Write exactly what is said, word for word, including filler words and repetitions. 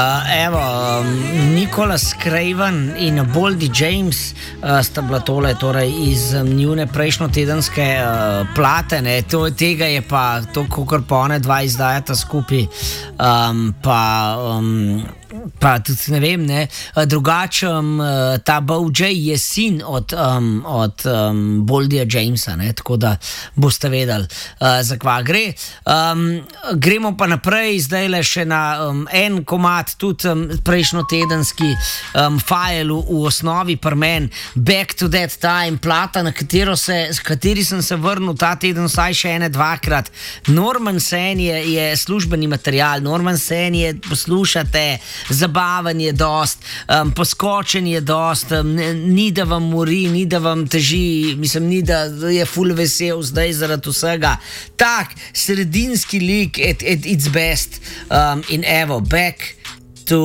Evo, um, Nicholas Craven in Boldy James uh, sta bila tole torej iz um, njune prejšnjo tedenske uh, plate, ne, to, tega je pa to, kakor pa one dva izdajata skupaj, um, pa um, pa tudi ne vem, ne, drugače um, ta Bo J je sin od, um, od um, Boldyja Jamesa, ne, tako da boste vedeli, uh, za kva gre. Um, gremo pa naprej, zdaj le še na um, en komad, tudi um, prejšnjo tedenski um, file v, v osnovi pri meni, Back to That Time, plata, na katero se, s kateri sem se vrnil ta teden vsaj še ene dvakrat. Norman Sen je, je službeni material, Norman Sen je, poslušate, zabaven je dost, um, poskočen je dost, um, ni da vam mori, ni da vam teži, mislim, ni da je ful vesel zdaj zaradi vsega. Tak, sredinski lik at, at its best, um, in evo, Back